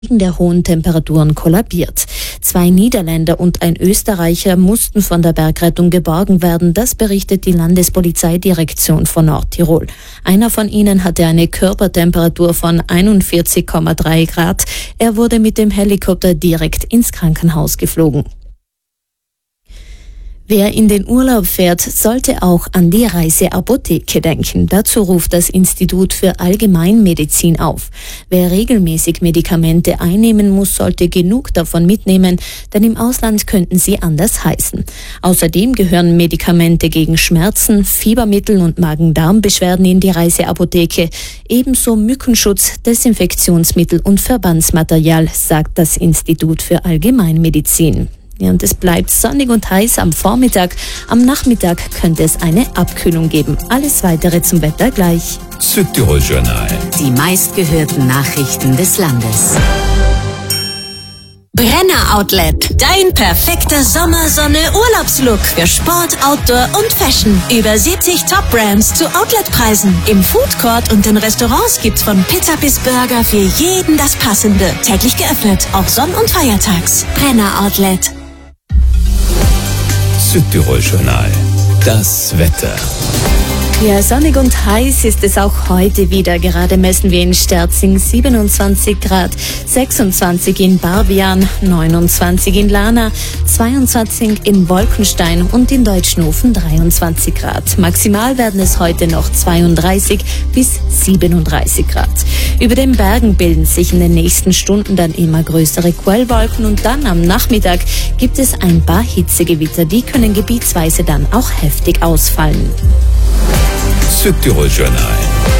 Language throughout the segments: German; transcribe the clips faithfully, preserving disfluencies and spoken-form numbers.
wegen der hohen Temperaturen kollabiert. Zwei Niederländer und ein Österreicher mussten von der Bergrettung geborgen werden, das berichtet die Landespolizeidirektion von Nordtirol. Einer von ihnen hatte eine Körpertemperatur von einundvierzig Komma drei Grad. Er wurde mit dem Helikopter direkt ins Krankenhaus geflogen. Wer in den Urlaub fährt, sollte auch an die Reiseapotheke denken. Dazu ruft das Institut für Allgemeinmedizin auf. Wer regelmäßig Medikamente einnehmen muss, sollte genug davon mitnehmen, denn im Ausland könnten sie anders heißen. Außerdem gehören Medikamente gegen Schmerzen, Fiebermittel und Magen-Darm-Beschwerden in die Reiseapotheke. Ebenso Mückenschutz, Desinfektionsmittel und Verbandsmaterial, sagt das Institut für Allgemeinmedizin. Ja, und es bleibt sonnig und heiß am Vormittag. Am Nachmittag könnte es eine Abkühlung geben. Alles Weitere zum Wetter gleich. Südtirol Journal. Die meistgehörten Nachrichten des Landes. Brenner Outlet. Dein perfekter Sommersonne-Urlaubslook für Sport, Outdoor und Fashion. Über siebzig Top-Brands zu Outletpreisen. Im Foodcourt und in Restaurants gibt's von Pizza bis Burger für jeden das Passende. Täglich geöffnet, auch Sonn- und Feiertags. Brenner Outlet. Südtirol Journal. Das Wetter. Ja, sonnig und heiß ist es auch heute wieder. Gerade messen wir in Sterzing siebenundzwanzig Grad, sechsundzwanzig in Barbian, neunundzwanzig in Lana, zweiundzwanzig in Wolkenstein und in Deutschnofen dreiundzwanzig Grad. Maximal werden es heute noch zweiunddreißig bis siebenunddreißig Grad. Über den Bergen bilden sich in den nächsten Stunden dann immer größere Quellwolken und dann am Nachmittag gibt es ein paar Hitzegewitter. Die können gebietsweise dann auch heftig ausfallen. Südtirol Journal.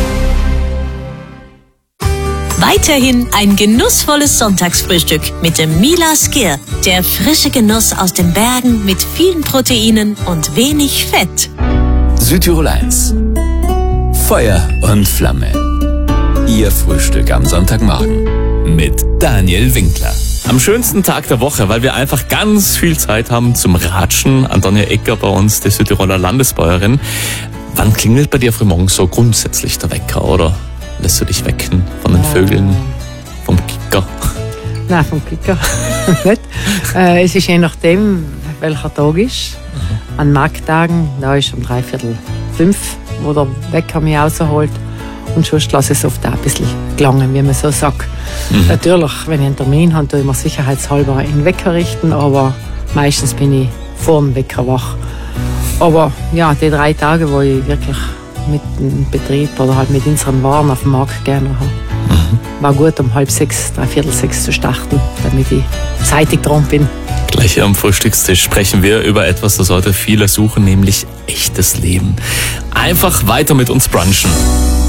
Weiterhin ein genussvolles Sonntagsfrühstück mit dem Mila Skir. Der frische Genuss aus den Bergen mit vielen Proteinen und wenig Fett. Südtirol eins. Feuer und Flamme. Ihr Frühstück am Sonntagmorgen mit Daniel Winkler. Am schönsten Tag der Woche, weil wir einfach ganz viel Zeit haben zum Ratschen. Antonia Ecker bei uns, die Südtiroler Landesbäuerin. Wann klingelt bei dir frühmorgens so grundsätzlich der Wecker, oder lässt du dich wecken von den Vögeln, vom Kicker? Nein, vom Kicker nicht. Äh, es ist je nachdem, welcher Tag ist. Mhm. An Markttagen, da ist um dreiviertel fünf, wo der Wecker mich rausholt. Und sonst lasse ich es oft auch ein bisschen gelangen, wie man so sagt. Mhm. Natürlich, wenn ich einen Termin habe, tue ich mir sicherheitshalber einen Wecker richten, aber meistens bin ich vor dem Wecker wach. Aber ja, die drei Tage, wo ich wirklich mit dem Betrieb oder halt mit unseren Waren auf dem Markt gerne habe, mhm. war gut, um halb sechs, dreiviertel sechs zu starten, damit ich zeitig dran bin. Gleich hier am Frühstückstisch sprechen wir über etwas, das heute viele suchen, nämlich echtes Leben. Einfach weiter mit uns brunchen.